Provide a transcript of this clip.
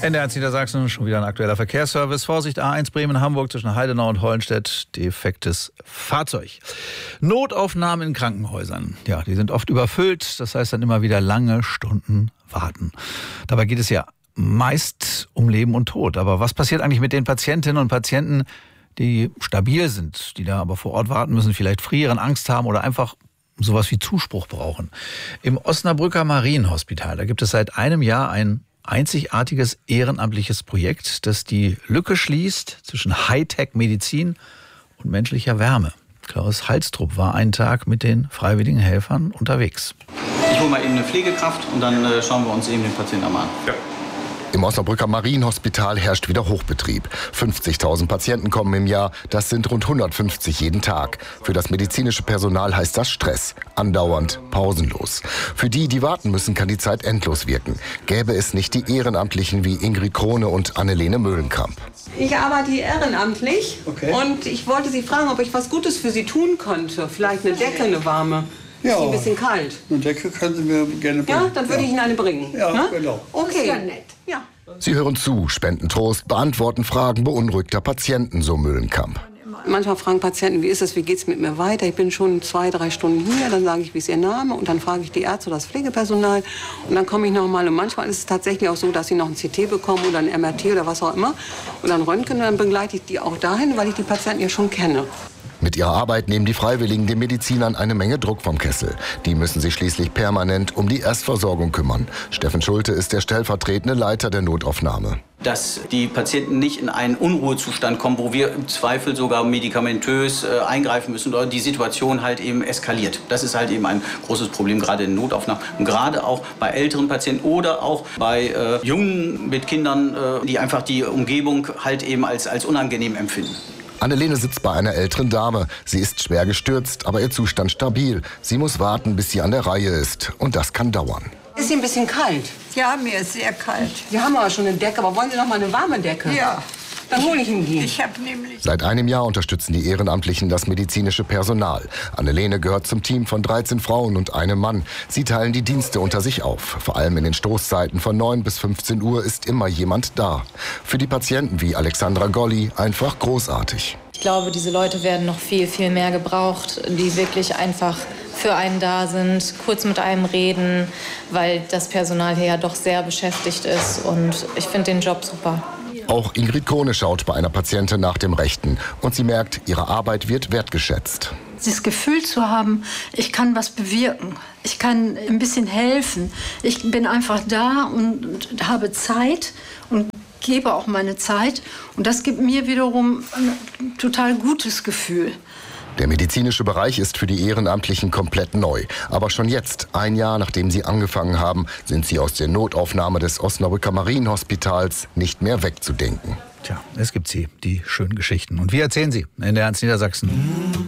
NDR Niedersachsen, schon wieder ein aktueller Verkehrsservice. Vorsicht, A1 Bremen-Hamburg zwischen Heidenau und Hollenstedt, defektes Fahrzeug. Notaufnahmen in Krankenhäusern. Ja, die sind oft überfüllt, das heißt dann immer wieder lange Stunden warten. Dabei geht es ja meist um Leben und Tod. Aber was passiert eigentlich mit den Patientinnen und Patienten, die stabil sind, die da aber vor Ort warten müssen, vielleicht frieren, Angst haben oder einfach sowas wie Zuspruch brauchen? Im Osnabrücker Marienhospital, da gibt es seit einem Jahr ein einzigartiges ehrenamtliches Projekt, das die Lücke schließt zwischen Hightech-Medizin und menschlicher Wärme. Klaus Halstrup war einen Tag mit den freiwilligen Helfern unterwegs. Ich hole mal eben eine Pflegekraft und dann schauen wir uns eben den Patienten einmal an. Ja. Im Osnabrücker Marienhospital herrscht wieder Hochbetrieb. 50.000 Patienten kommen im Jahr, das sind rund 150 jeden Tag. Für das medizinische Personal heißt das Stress, andauernd, pausenlos. Für die, die warten müssen, kann die Zeit endlos wirken. Gäbe es nicht die Ehrenamtlichen wie Ingrid Krone und Annelene Möhlenkamp. Ich arbeite hier ehrenamtlich und ich wollte Sie fragen, ob ich was Gutes für Sie tun könnte. Vielleicht eine Decke, eine warme. Ja, ist ein bisschen kalt. Eine Decke können Sie mir gerne bringen. Ja, dann würde ich Ihnen eine bringen. Ja, ne? genau. Okay. Das ist ja nett. Ja. Sie hören zu, spenden Trost, beantworten Fragen beunruhigter Patienten, so Möhlenkamp. Manchmal fragen Patienten, wie ist es, wie geht es mit mir weiter? Ich bin schon 2-3 Stunden hier, dann sage ich, wie ist Ihr Name? Und dann frage ich die Ärzte oder das Pflegepersonal. Und dann komme ich noch mal. Und manchmal ist es tatsächlich auch so, dass sie noch ein CT bekommen oder ein MRT oder was auch immer. Und dann Röntgen, und dann begleite ich die auch dahin, weil ich die Patienten ja schon kenne. Mit ihrer Arbeit nehmen die Freiwilligen den Medizinern eine Menge Druck vom Kessel. Die müssen sich schließlich permanent um die Erstversorgung kümmern. Steffen Schulte ist der stellvertretende Leiter der Notaufnahme. Dass die Patienten nicht in einen Unruhezustand kommen, wo wir im Zweifel sogar medikamentös eingreifen müssen oder die Situation halt eben eskaliert. Das ist halt eben ein großes Problem, gerade in Notaufnahmen. Und gerade auch bei älteren Patienten oder auch bei Jungen mit Kindern, die einfach die Umgebung halt eben als unangenehm empfinden. Annelene sitzt bei einer älteren Dame. Sie ist schwer gestürzt, aber ihr Zustand stabil. Sie muss warten, bis sie an der Reihe ist. Und das kann dauern. Ist Sie ein bisschen kalt? Ja, mir ist sehr kalt. Wir haben aber schon eine Decke, aber wollen Sie noch mal eine warme Decke? Ja. Dann hole ich Ihnen die. Ich habe nämlich... Seit einem Jahr unterstützen die Ehrenamtlichen das medizinische Personal. Annelene gehört zum Team von 13 Frauen und einem Mann. Sie teilen die Dienste unter sich auf. Vor allem in den Stoßzeiten von 9 bis 15 Uhr ist immer jemand da. Für die Patienten wie Alexandra Golli einfach großartig. Ich glaube, diese Leute werden noch viel, viel mehr gebraucht, die wirklich einfach für einen da sind, kurz mit einem reden, weil das Personal hier ja doch sehr beschäftigt ist. Und ich finde den Job super. Auch Ingrid Krone schaut bei einer Patientin nach dem Rechten und sie merkt, ihre Arbeit wird wertgeschätzt. Das Gefühl zu haben, ich kann was bewirken, ich kann ein bisschen helfen. Ich bin einfach da und habe Zeit und gebe auch meine Zeit. Und das gibt mir wiederum ein total gutes Gefühl. Der medizinische Bereich ist für die Ehrenamtlichen komplett neu. Aber schon jetzt, ein Jahr nachdem sie angefangen haben, sind sie aus der Notaufnahme des Osnabrücker Marienhospitals nicht mehr wegzudenken. Tja, es gibt sie, die schönen Geschichten. Und wir erzählen sie in NDR Niedersachsen.